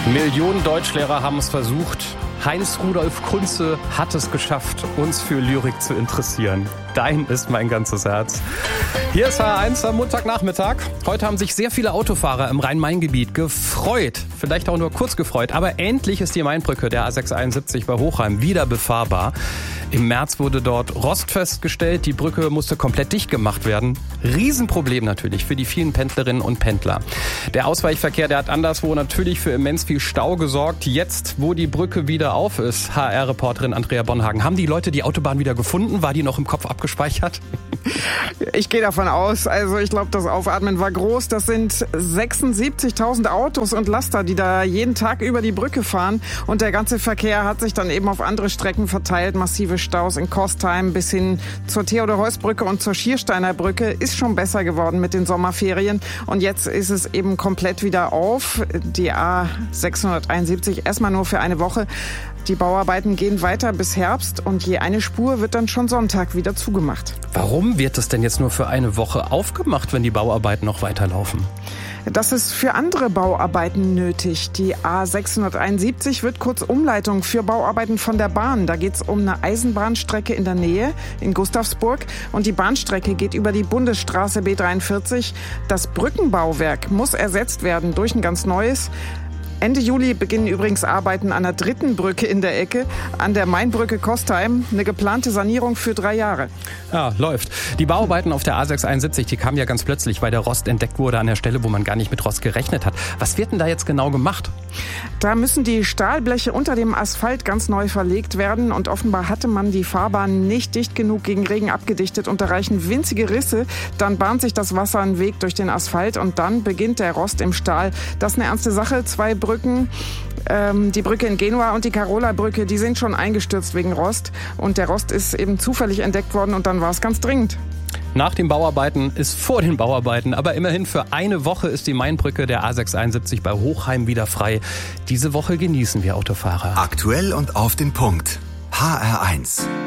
Millionen Deutschlehrer haben es versucht. Heinz Rudolf Kunze hat es geschafft, uns für Lyrik zu interessieren. Dein ist mein ganzes Herz. Hier ist H1 am Montagnachmittag. Heute haben sich sehr viele Autofahrer im Rhein-Main-Gebiet gefreut. Vielleicht auch nur kurz gefreut. Aber endlich ist die Mainbrücke der A671 bei Hochheim wieder befahrbar. Im März wurde dort Rost festgestellt. Die Brücke musste komplett dicht gemacht werden. Riesenproblem natürlich für die vielen Pendlerinnen und Pendler. Der Ausweichverkehr, der hat anderswo natürlich für immens viel Stau gesorgt. Jetzt, wo die Brücke wieder auf ist, HR-Reporterin Andrea Bonhagen, haben die Leute die Autobahn wieder gefunden? War die noch im Kopf abgespeichert? Ich gehe davon aus. Also ich glaube, das Aufatmen war groß. Das sind 76.000 Autos und Laster, die da jeden Tag über die Brücke fahren. Und der ganze Verkehr hat sich dann eben auf andere Strecken verteilt. Massive Staus in Kostheim bis hin zur Theodor-Heuss-Brücke und zur Schiersteiner Brücke. Ist schon besser geworden mit den Sommerferien. Und jetzt ist es eben komplett wieder auf. Die A671 erstmal nur für eine Woche. Die Bauarbeiten gehen weiter bis Herbst und je eine Spur wird dann schon Sonntag wieder zugemacht. Warum wird es denn jetzt nur für eine Woche aufgemacht, wenn die Bauarbeiten noch weiterlaufen? Das ist für andere Bauarbeiten nötig. Die A671 wird kurz Umleitung für Bauarbeiten von der Bahn. Da geht es um eine Eisenbahnstrecke in der Nähe, in Gustavsburg. Und die Bahnstrecke geht über die Bundesstraße B43. Das Brückenbauwerk muss ersetzt werden durch ein ganz neues. Ende Juli beginnen übrigens Arbeiten an der dritten Brücke in der Ecke, an der Mainbrücke Kostheim. Eine geplante Sanierung für 3 Jahre. Ja, läuft. Die Bauarbeiten auf der A671, die kamen ja ganz plötzlich, weil der Rost entdeckt wurde an der Stelle, wo man gar nicht mit Rost gerechnet hat. Was wird denn da jetzt genau gemacht? Da müssen die Stahlbleche unter dem Asphalt ganz neu verlegt werden. Und offenbar hatte man die Fahrbahn nicht dicht genug gegen Regen abgedichtet. Und da reichen winzige Risse. Dann bahnt sich das Wasser einen Weg durch den Asphalt und dann beginnt der Rost im Stahl. Das ist eine ernste Sache. 2 Brücken, die Brücke in Genua und die Carola-Brücke, die sind schon eingestürzt wegen Rost. Und der Rost ist eben zufällig entdeckt worden und dann war es ganz dringend. Nach den Bauarbeiten ist vor den Bauarbeiten, aber immerhin für eine Woche ist die Mainbrücke der A671 bei Hochheim wieder frei. Diese Woche genießen wir Autofahrer. Aktuell und auf den Punkt. HR1.